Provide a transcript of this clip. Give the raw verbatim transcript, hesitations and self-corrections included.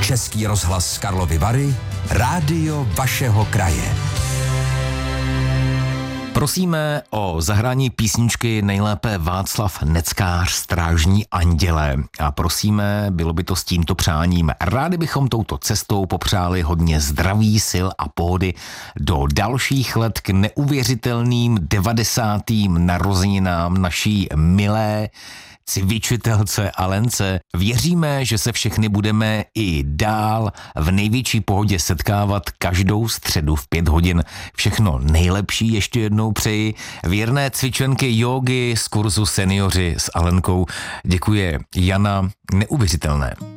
Český rozhlas Karlovy Vary, rádio vašeho kraje. Prosíme o zahrání písničky nejlépe Václav Neckář, Strážní anděle. A prosíme, bylo by to s tímto přáním. Rádi bychom touto cestou popřáli hodně zdraví, sil a pohody do dalších let k neuvěřitelným devadesátým narozeninám naší milé cvičitelce Alence. Věříme, že se všechny budeme i dál v největší pohodě setkávat každou středu v pět hodin. Všechno nejlepší ještě jednou přeji. Věrné cvičenky jógy z kurzu Seniori s Alenkou. Děkuje Jana, neuvěřitelné.